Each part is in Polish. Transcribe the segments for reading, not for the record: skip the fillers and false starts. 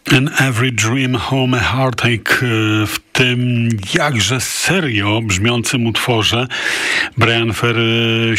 In Every Dream Home a Heartache, w tym jakże serio brzmiącym utworze Bryan Ferry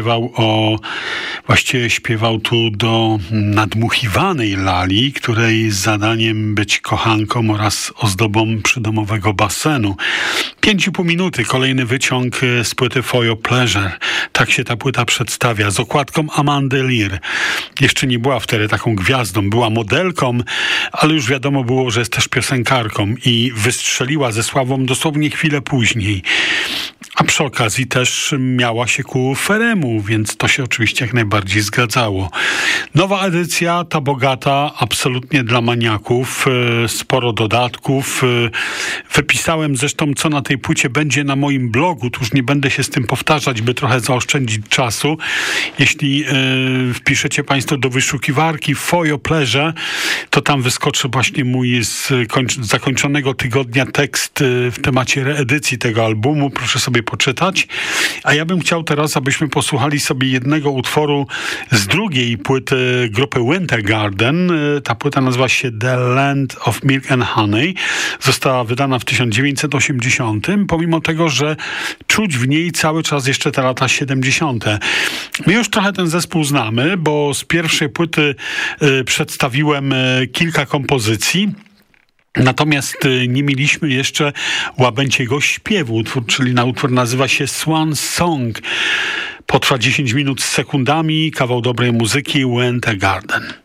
śpiewał tu do nadmuchiwanej Lali, której zadaniem być kochanką oraz ozdobą przydomowego basenu. 5,5 minuty, kolejny wyciąg z płyty For Your Pleasure. Tak się ta płyta przedstawia, z okładką Amandy Lear. Jeszcze nie była wtedy taką gwiazdą, była modelką, ale już wiadomo było, że jest też piosenkarką i wystrzeliła ze sławą dosłownie chwilę później. A przy okazji też miała się ku Ferremu, więc to się oczywiście jak najbardziej zgadzało. Nowa edycja, ta bogata, absolutnie dla maniaków, sporo dodatków. Wypisałem zresztą, co na tej płycie będzie na moim blogu, tu już nie będę się z tym powtarzać, by trochę zaoszczędzić czasu. Jeśli wpiszecie Państwo do wyszukiwarki For Your Pleasure, to tam wyskoczy właśnie mój z zakończonego tygodnia tekst w temacie reedycji tego albumu. Proszę sobie poczytać. A ja bym chciał teraz, abyśmy posłuchali sobie jednego utworu z drugiej płyty grupy Winter Garden. Ta płyta nazywa się The Land of Milk and Honey. Została wydana w 1980, pomimo tego, że czuć w niej cały czas jeszcze te lata 70. My już trochę ten zespół znamy, bo z pierwszej płyty przedstawiłem kilka kompozycji. Natomiast nie mieliśmy jeszcze łabęciego śpiewu, czyli utwór nazywa się Swan Song. Potrwa 10 minut z sekundami, kawał dobrej muzyki, Winter Garden.